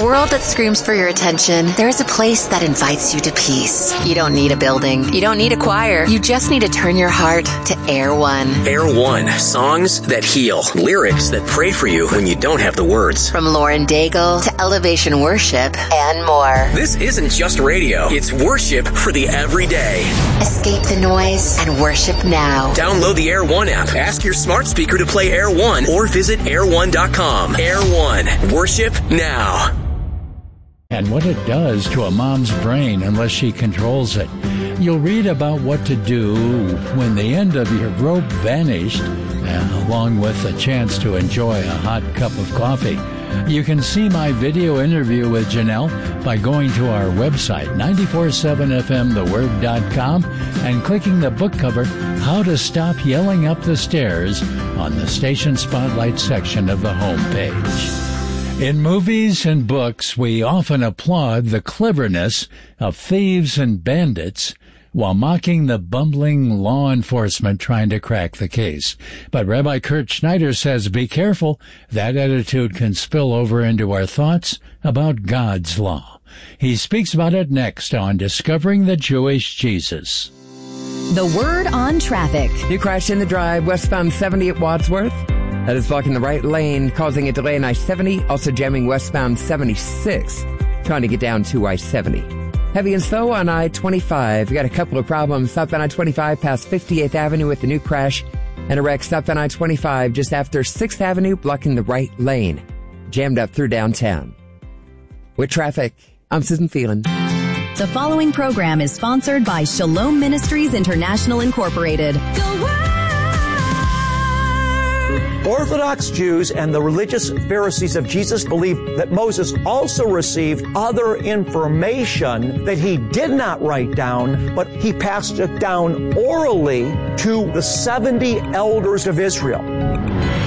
world that screams for your attention, there is a place that invites you to peace. You don't need a building. You don't need a choir. You just need to turn your heart to Air One. Air One. Songs that heal. Lyrics that pray for you when you don't have the words. From Lauren Daigle to Elevation Worship and more. This isn't just radio. It's worship for the everyday. Escape the noise and worship now. Download the Air One app. Ask your smart speaker to play Air One or visit air1.com. Air One. Worship now. And what it does to a mom's brain unless she controls it. You'll read about what to do when the end of your rope vanished, along with a chance to enjoy a hot cup of coffee. You can see my video interview with Janelle by going to our website, 947fmtheword.com, and clicking the book cover, How to Stop Yelling Up the Stairs, on the Station Spotlight section of the homepage. In movies and books, we often applaud the cleverness of thieves and bandits while mocking the bumbling law enforcement trying to crack the case. But Rabbi Kurt Schneider says, be careful. That attitude can spill over into our thoughts about God's law. He speaks about it next on Discovering the Jewish Jesus. The Word on Traffic. You crashed in the drive westbound 70 at Wadsworth. That is blocking the right lane, causing a delay in I-70, also jamming westbound 76, trying to get down to I-70. Heavy and slow on I-25. We got a couple of problems southbound I-25 past 58th Avenue with the new crash, and a wreck southbound I-25 just after 6th Avenue, blocking the right lane. Jammed up through downtown. With traffic, I'm Susan Phelan. The following program is sponsored by Shalom Ministries International Incorporated. Orthodox Jews and the religious Pharisees of Jesus believed that Moses also received other information that he did not write down, but he passed it down orally to the 70 elders of Israel.